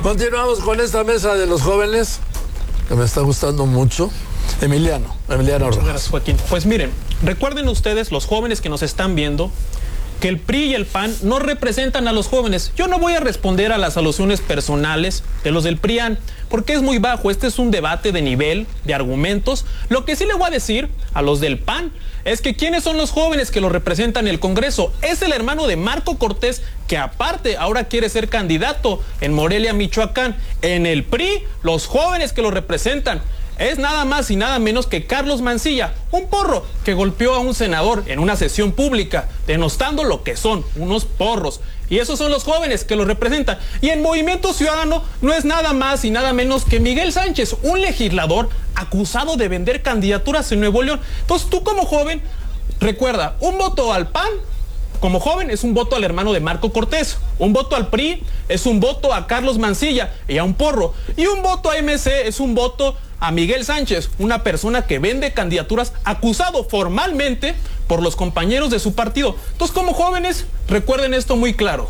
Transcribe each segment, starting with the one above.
Continuamos con esta mesa de los jóvenes, que me está gustando mucho. Emiliano Rojas. Gracias, Joaquín. Pues miren, recuerden ustedes, los jóvenes que nos están viendo, que el PRI y el PAN no representan a los jóvenes. Yo no voy a responder a las alusiones personales de los del PRIAN, porque es muy bajo. Este es un debate de nivel, de argumentos. Lo que sí le voy a decir a los del PAN es que ¿quiénes son los jóvenes que lo representan en el Congreso? Es el hermano de Marco Cortés, que aparte ahora quiere ser candidato en Morelia, Michoacán. En el PRI, los jóvenes que lo representan es nada más y nada menos que Carlos Mancilla, un porro que golpeó a un senador en una sesión pública, denostando lo que son unos porros. Y esos son los jóvenes que lo representan. Y en Movimiento Ciudadano no es nada más y nada menos que Miguel Sánchez, un legislador acusado de vender candidaturas en Nuevo León. Entonces tú como joven, recuerda, un voto al PAN como joven es un voto al hermano de Marco Cortés, un voto al PRI es un voto a Carlos Mancilla y a un porro, y un voto a MC es un voto a Miguel Sánchez, una persona que vende candidaturas, acusado formalmente por los compañeros de su partido. Entonces, como jóvenes, recuerden esto muy claro.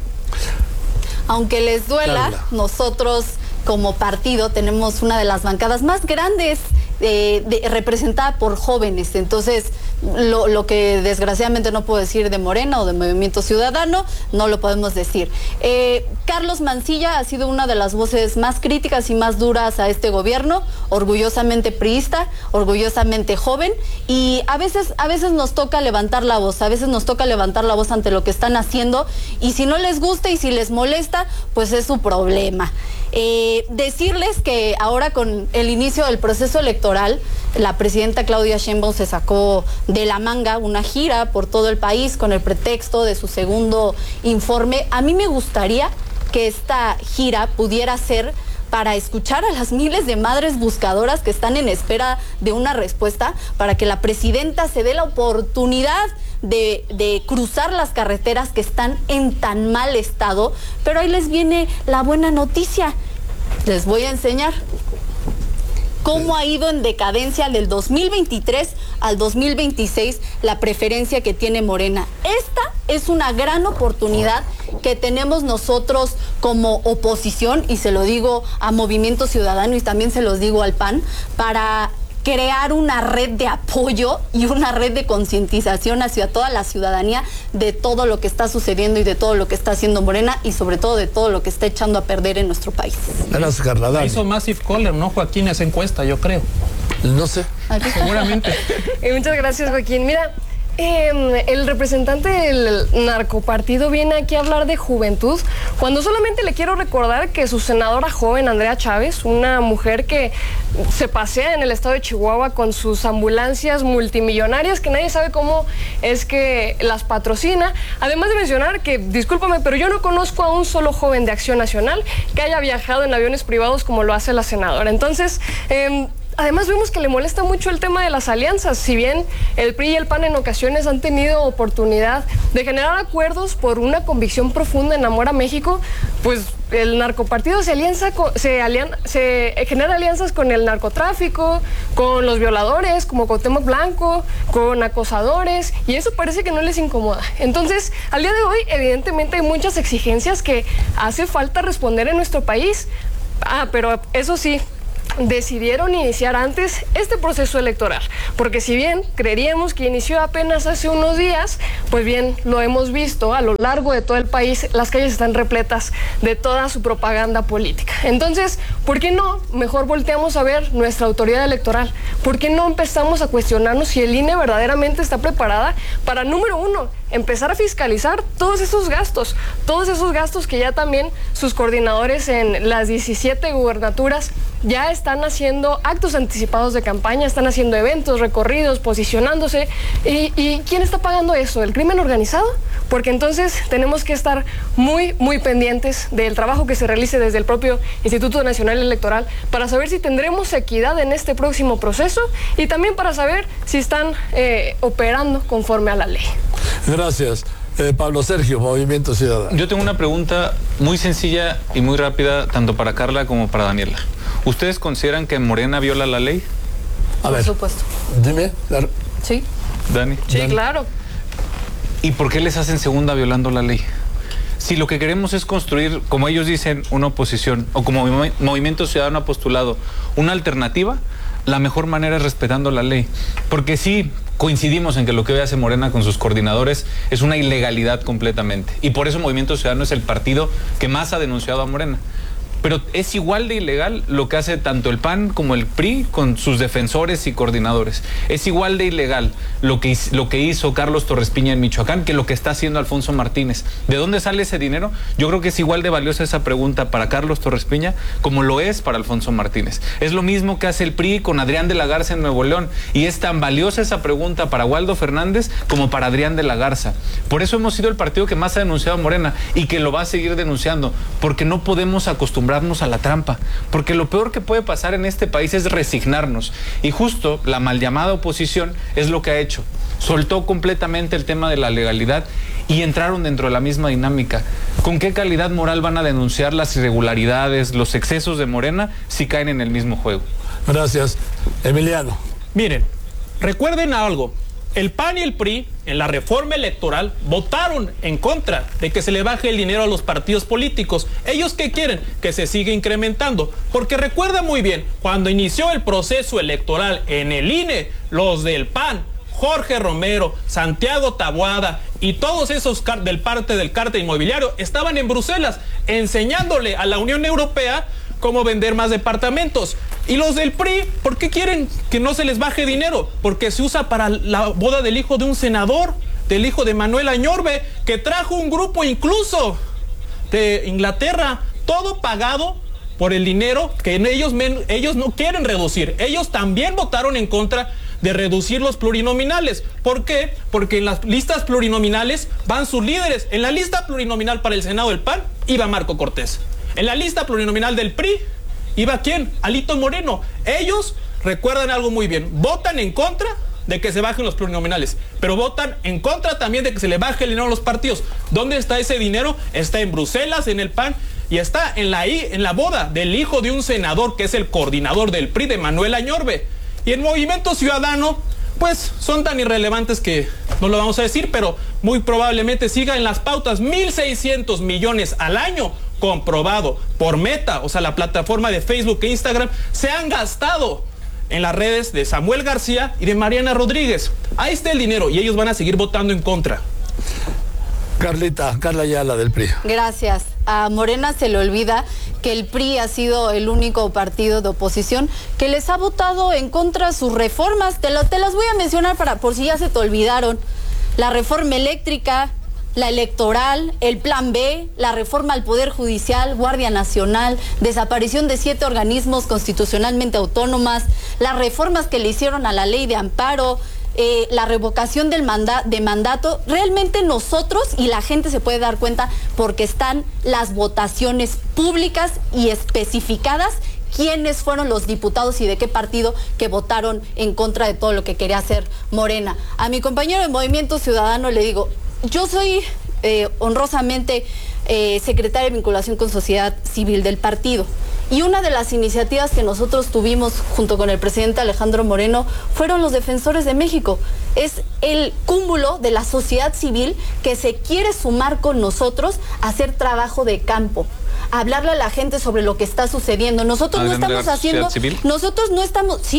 Aunque les duela, nosotros como partido tenemos una de las bancadas más grandes representada por jóvenes. Entonces, lo que desgraciadamente no puedo decir de Morena o de Movimiento Ciudadano, no lo podemos decir. Carlos Mancilla ha sido una de las voces más críticas y más duras a este gobierno, orgullosamente priista, orgullosamente joven, y a veces nos toca levantar la voz, ante lo que están haciendo, y si no les gusta y si les molesta, pues es su problema. Decirles que ahora con el inicio del proceso electoral, la presidenta Claudia Sheinbaum se sacó de la manga una gira por todo el país con el pretexto de su segundo informe. A mí me gustaría que esta gira pudiera ser para escuchar a las miles de madres buscadoras que están en espera de una respuesta, para que la presidenta se dé la oportunidad de cruzar las carreteras que están en tan mal estado. Pero ahí les viene la buena noticia. Les voy a enseñar cómo ha ido en decadencia del 2023 al 2026 la preferencia que tiene Morena. Esta es una gran oportunidad que tenemos nosotros como oposición, y se lo digo a Movimiento Ciudadano y también se los digo al PAN, para crear una red de apoyo y una red de concientización hacia toda la ciudadanía de todo lo que está sucediendo y de todo lo que está haciendo Morena, y sobre todo de todo lo que está echando a perder en nuestro país. Gracias, Carla. Hizo Massive Caller, ¿no, Joaquín? Esa encuesta, yo creo. No sé. Seguramente. Muchas gracias, Joaquín. Mira, el representante del narcopartido viene aquí a hablar de juventud, cuando solamente le quiero recordar que su senadora joven, Andrea Chávez, una mujer que se pasea en el estado de Chihuahua con sus ambulancias multimillonarias, que nadie sabe cómo es que las patrocina. Además de mencionar que, discúlpame, pero yo no conozco a un solo joven de Acción Nacional que haya viajado en aviones privados como lo hace la senadora. Entonces, además vemos que le molesta mucho el tema de las alianzas. Si bien el PRI y el PAN en ocasiones han tenido oportunidad de generar acuerdos por una convicción profunda en Amor a México, pues el narcopartido genera alianzas con el narcotráfico, con los violadores como Cuauhtémoc Blanco, con acosadores, y eso parece que no les incomoda. Entonces, al día de hoy, evidentemente hay muchas exigencias que hace falta responder en nuestro país. Pero eso sí, decidieron iniciar antes este proceso electoral, porque si bien creeríamos que inició apenas hace unos días, pues bien, lo hemos visto a lo largo de todo el país, las calles están repletas de toda su propaganda política. Entonces, ¿por qué no mejor volteamos a ver nuestra autoridad electoral? ¿Por qué no empezamos a cuestionarnos si el INE verdaderamente está preparada para, número uno, empezar a fiscalizar todos esos gastos que ya también sus coordinadores en las 17 gubernaturas ya están haciendo actos anticipados de campaña, están haciendo eventos, recorridos, posicionándose? ¿Y quién está pagando eso? ¿El crimen organizado? Porque entonces tenemos que estar muy, muy pendientes del trabajo que se realice desde el propio Instituto Nacional Electoral para saber si tendremos equidad en este próximo proceso, y también para saber si están operando conforme a la ley. Gracias. Pablo Sergio, Movimiento Ciudadano. Yo tengo una pregunta muy sencilla y muy rápida, tanto para Carla como para Daniela. ¿Ustedes consideran que Morena viola la ley? Por supuesto. Dime. Sí. Dani. Sí, claro. ¿Y por qué les hacen segunda violando la ley? Si lo que queremos es construir, como ellos dicen, una oposición, o como Movimiento Ciudadano ha postulado, una alternativa, la mejor manera es respetando la ley. Porque sí, coincidimos en que lo que hoy hace Morena con sus coordinadores es una ilegalidad completamente. Y por eso Movimiento Ciudadano es el partido que más ha denunciado a Morena. Pero es igual de ilegal lo que hace tanto el PAN como el PRI con sus defensores y coordinadores. Es igual de ilegal lo que hizo Carlos Torres Piña en Michoacán que lo que está haciendo Alfonso Martínez. ¿De dónde sale ese dinero? Yo creo que es igual de valiosa esa pregunta para Carlos Torres Piña como lo es para Alfonso Martínez. Es lo mismo que hace el PRI con Adrián de la Garza en Nuevo León. Y es tan valiosa esa pregunta para Waldo Fernández como para Adrián de la Garza. Por eso hemos sido el partido que más ha denunciado a Morena y que lo va a seguir denunciando. Porque no podemos acostumbrarnos a la trampa, porque lo peor que puede pasar en este país es resignarnos, y justo la mal llamada oposición es lo que ha hecho. Soltó completamente el tema de la legalidad y entraron dentro de la misma dinámica. ¿Con qué calidad moral van a denunciar las irregularidades, los excesos de Morena si caen en el mismo juego? Gracias. Emiliano. Miren, recuerden algo. El PAN y el PRI, en la reforma electoral, votaron en contra de que se le baje el dinero a los partidos políticos. ¿Ellos qué quieren? Que se siga incrementando. Porque recuerda muy bien, cuando inició el proceso electoral en el INE, los del PAN, Jorge Romero, Santiago Taboada y todos esos del parte del cártel inmobiliario estaban en Bruselas enseñándole a la Unión Europea cómo vender más departamentos. Y los del PRI, ¿por qué quieren que no se les baje dinero? Porque se usa para la boda del hijo de un senador, del hijo de Manuel Añorbe, que trajo un grupo incluso de Inglaterra, todo pagado por el dinero que ellos no quieren reducir. Ellos también votaron en contra de reducir los plurinominales. ¿Por qué? Porque en las listas plurinominales van sus líderes. En la lista plurinominal para el Senado del PAN iba Marco Cortés. En la lista plurinominal del PRI iba ¿quién? Alito Moreno. Ellos recuerdan algo muy bien. Votan en contra de que se bajen los plurinominales, pero votan en contra también de que se le baje el dinero a los partidos. ¿Dónde está ese dinero? Está en Bruselas, en el PAN, y está en la boda del hijo de un senador que es el coordinador del PRI, de Manuel Añorbe. Y en Movimiento Ciudadano, pues son tan irrelevantes que no lo vamos a decir, pero muy probablemente siga en las pautas. 1.600 millones al año, comprobado por Meta, o sea, la plataforma de Facebook e Instagram, se han gastado en las redes de Samuel García y de Mariana Rodríguez. Ahí está el dinero y ellos van a seguir votando en contra. Carla Ayala del PRI. Gracias. A Morena se le olvida que el PRI ha sido el único partido de oposición que les ha votado en contra sus reformas. Te las voy a mencionar por si ya se te olvidaron. La reforma eléctrica, la electoral, el Plan B, la reforma al Poder Judicial, Guardia Nacional, desaparición de 7 organismos constitucionalmente autónomas, las reformas que le hicieron a la ley de amparo, la revocación de mandato. Realmente nosotros, y la gente se puede dar cuenta porque están las votaciones públicas y especificadas quiénes fueron los diputados y de qué partido que votaron en contra de todo lo que quería hacer Morena. A mi compañero de Movimiento Ciudadano le digo, yo soy honrosamente secretaria de vinculación con sociedad civil del partido. Y una de las iniciativas que nosotros tuvimos junto con el presidente Alejandro Moreno fueron los Defensores de México. Es el cúmulo de la sociedad civil que se quiere sumar con nosotros a hacer trabajo de campo, a hablarle a la gente sobre lo que está sucediendo. Nosotros no estamos haciendo, nosotros no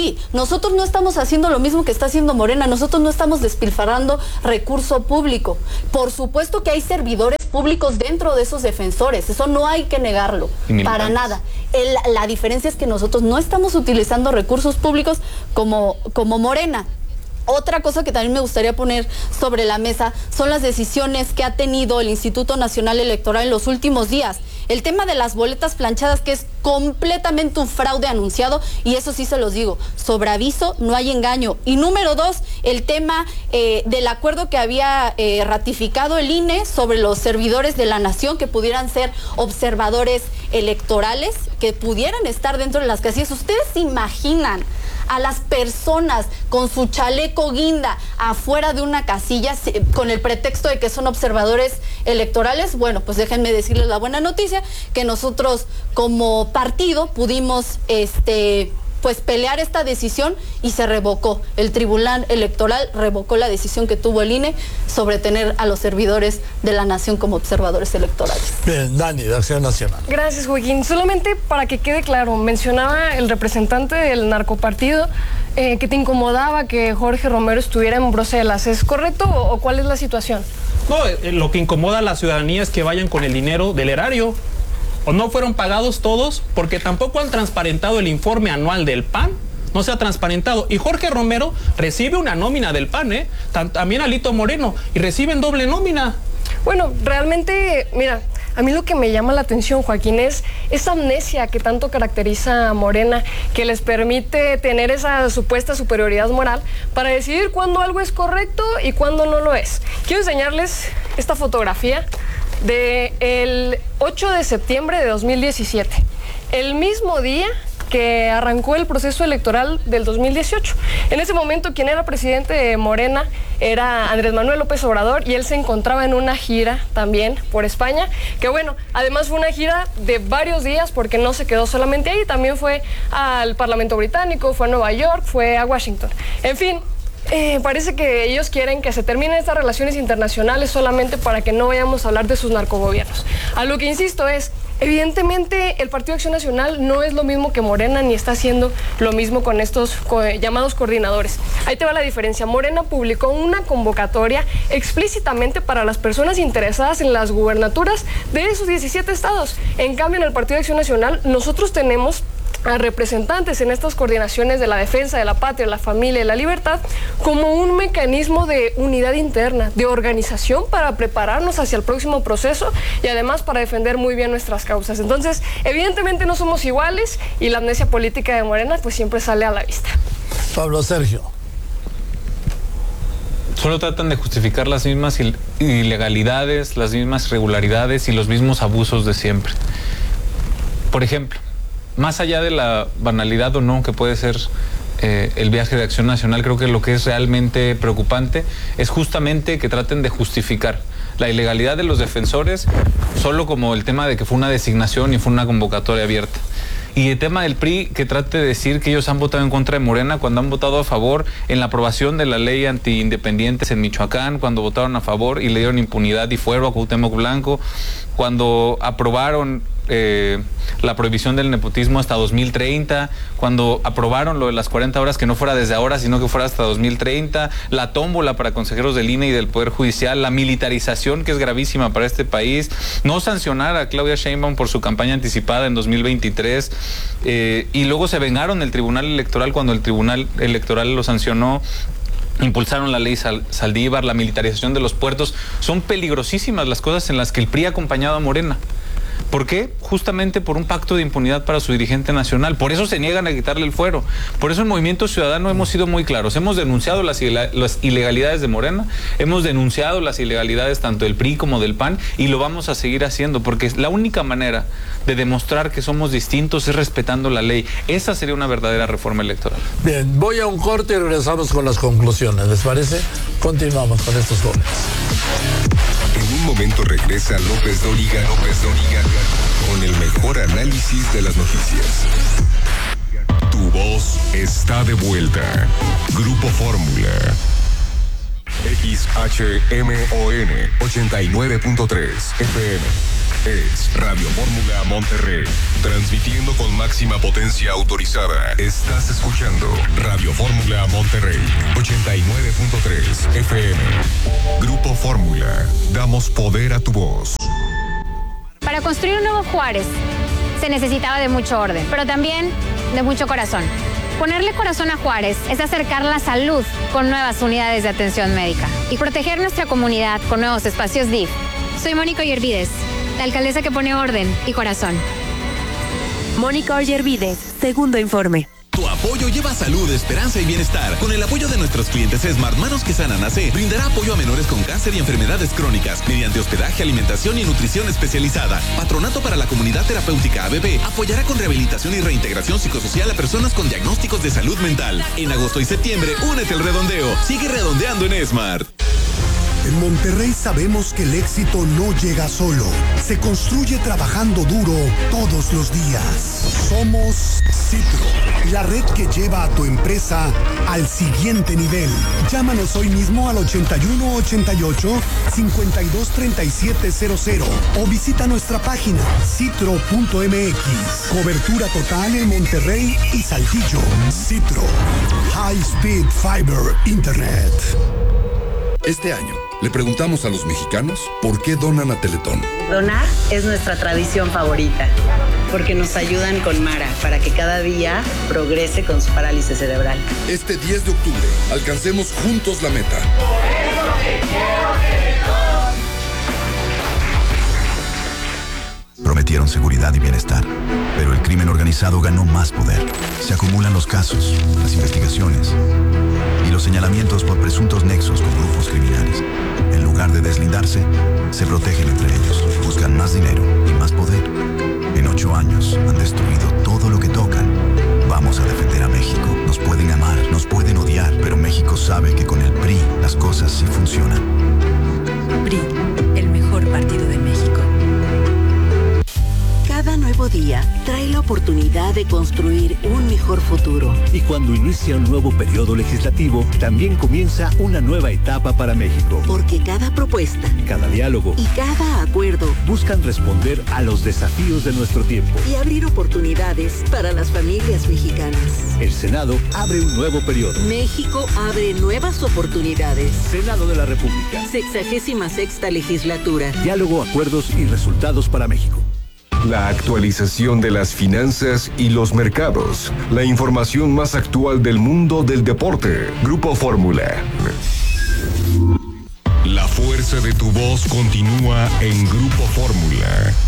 estamos haciendo lo mismo que está haciendo Morena. Nosotros no estamos despilfarrando recurso público. Por supuesto que hay servidores públicos dentro de esos defensores, eso no hay que negarlo, para nada. La diferencia es que nosotros no estamos utilizando recursos públicos como Morena. Otra cosa que también me gustaría poner sobre la mesa son las decisiones que ha tenido el Instituto Nacional Electoral en los últimos días. El tema de las boletas planchadas, que es completamente un fraude anunciado, y eso sí se los digo, sobre aviso no hay engaño. Y número 2, el tema del acuerdo que había ratificado el INE sobre los servidores de la nación que pudieran ser observadores electorales, que pudieran estar dentro de las casillas. ¿Ustedes se imaginan a las personas con su chaleco guinda afuera de una casilla con el pretexto de que son observadores electorales? Bueno, pues déjenme decirles la buena noticia, que nosotros como partido pudimos pues pelear esta decisión y se revocó. El Tribunal Electoral revocó la decisión que tuvo el INE sobre tener a los servidores de la nación como observadores electorales. Bien, Dani, de Acción Nacional. Gracias, Joaquín. Solamente para que quede claro, mencionaba el representante del narcopartido que te incomodaba que Jorge Romero estuviera en Bruselas. ¿Es correcto o cuál es la situación? No, lo que incomoda a la ciudadanía es que vayan con el dinero del erario. ¿O no fueron pagados todos? Porque tampoco han transparentado el informe anual del PAN. No se ha transparentado. Y Jorge Romero recibe una nómina del PAN, también Alito Moreno, y reciben doble nómina. Bueno, realmente, mira, a mí lo que me llama la atención, Joaquín, es esa amnesia que tanto caracteriza a Morena, que les permite tener esa supuesta superioridad moral para decidir cuándo algo es correcto y cuándo no lo es. Quiero enseñarles esta fotografía del 8 de septiembre de 2017, el mismo día que arrancó el proceso electoral del 2018. En ese momento, quien era presidente de Morena era Andrés Manuel López Obrador y él se encontraba en una gira también por España, que bueno, además fue una gira de varios días porque no se quedó solamente ahí, también fue al Parlamento Británico, fue a Nueva York, fue a Washington. En fin, parece que ellos quieren que se terminen estas relaciones internacionales solamente para que no vayamos a hablar de sus narcogobiernos. A lo que insisto es, evidentemente el Partido Acción Nacional no es lo mismo que Morena ni está haciendo lo mismo con estos llamados coordinadores. Ahí te va la diferencia. Morena publicó una convocatoria explícitamente para las personas interesadas en las gubernaturas de esos 17 estados. En cambio, en el Partido Acción Nacional nosotros tenemos a representantes en estas coordinaciones de la defensa de la patria, la familia y la libertad como un mecanismo de unidad interna, de organización para prepararnos hacia el próximo proceso y además para defender muy bien nuestras causas. Entonces, evidentemente no somos iguales y la amnesia política de Morena pues siempre sale a la vista. Pablo Sergio. Solo tratan de justificar las mismas ilegalidades, las mismas irregularidades y los mismos abusos de siempre. Por ejemplo, más allá de la banalidad o no que puede ser el viaje de Acción Nacional, creo que lo que es realmente preocupante es justamente que traten de justificar la ilegalidad de los defensores solo como el tema de que fue una designación y fue una convocatoria abierta. Y el tema del PRI, que trate de decir que ellos han votado en contra de Morena cuando han votado a favor en la aprobación de la ley anti-independientes en Michoacán, cuando votaron a favor y le dieron impunidad y fuero a Cuauhtémoc Blanco, cuando aprobaron la prohibición del nepotismo hasta 2030, cuando aprobaron lo de las 40 horas que no fuera desde ahora, sino que fuera hasta 2030, la tómbola para consejeros del INE y del Poder Judicial, la militarización que es gravísima para este país, no sancionar a Claudia Sheinbaum por su campaña anticipada en 2023, y luego se vengaron del Tribunal Electoral cuando el Tribunal Electoral lo sancionó. Impulsaron la ley Saldívar, la militarización de los puertos. Son peligrosísimas las cosas en las que el PRI ha acompañado a Morena. ¿Por qué? Justamente por un pacto de impunidad para su dirigente nacional. Por eso se niegan a quitarle el fuero. Por eso en Movimiento Ciudadano hemos sido muy claros. Hemos denunciado las ilegalidades de Morena, hemos denunciado las ilegalidades tanto del PRI como del PAN y lo vamos a seguir haciendo porque la única manera de demostrar que somos distintos es respetando la ley. Esa sería una verdadera reforma electoral. Bien, voy a un corte y regresamos con las conclusiones. ¿Les parece? Continuamos con estos jóvenes. En un momento regresa López Dóriga con el mejor análisis de las noticias. Tu voz está de vuelta. Grupo Fórmula. XHMON 89.3 FM. Es Radio Fórmula Monterrey. Transmitiendo con máxima potencia autorizada. Estás escuchando Radio Fórmula Monterrey 89.3 FM. Grupo Fórmula. Damos poder a tu voz. Para construir un nuevo Juárez se necesitaba de mucho orden, pero también de mucho corazón. Ponerle corazón a Juárez es acercar la salud con nuevas unidades de atención médica y proteger nuestra comunidad con nuevos espacios DIF. Soy Mónica Ollervides, la alcaldesa que pone orden y corazón. Mónica Ollervides, segundo informe. Tu apoyo lleva salud, esperanza y bienestar. Con el apoyo de nuestros clientes Smart Manos que Sanan AC, brindará apoyo a menores con cáncer y enfermedades crónicas mediante hospedaje, alimentación y nutrición especializada. Patronato para la Comunidad Terapéutica ABB apoyará con rehabilitación y reintegración psicosocial a personas con diagnósticos de salud mental. En agosto y septiembre, únete al redondeo. Sigue redondeando en Smart. En Monterrey sabemos que el éxito no llega solo, se construye trabajando duro todos los días. Somos Citro, la red que lleva a tu empresa al siguiente nivel. Llámanos hoy mismo al 8188-523700 o visita nuestra página citro.mx. Cobertura total en Monterrey y Saltillo. Citro, High Speed Fiber Internet. Este año le preguntamos a los mexicanos por qué donan a Teletón. Donar es nuestra tradición favorita, porque nos ayudan con Mara para que cada día progrese con su parálisis cerebral. Este 10 de octubre, alcancemos juntos la meta. Por eso te quiero, Teletón. Prometieron seguridad y bienestar, pero el crimen organizado ganó más poder. Se acumulan los casos, las investigaciones y los señalamientos por presuntos nexos con grupos criminales. En lugar de deslindarse, se protegen entre ellos, buscan más dinero y más poder. En 8 años han destruido todo lo que tocan. Vamos a defender a México. Nos pueden amar, nos pueden odiar, pero México sabe que con el PRI las cosas sí funcionan. PRI, el mejor partido de México. Cada nuevo día trae la oportunidad de construir un mejor futuro. Y cuando inicia un nuevo periodo legislativo, también comienza una nueva etapa para México. Porque cada propuesta, cada diálogo y cada acuerdo buscan responder a los desafíos de nuestro tiempo y abrir oportunidades para las familias mexicanas. El Senado abre un nuevo periodo. México abre nuevas oportunidades. Senado de la República. 66ª legislatura. Diálogo, acuerdos y resultados para México. La actualización de las finanzas y los mercados. La información más actual del mundo del deporte. Grupo Fórmula. La fuerza de tu voz continúa en Grupo Fórmula.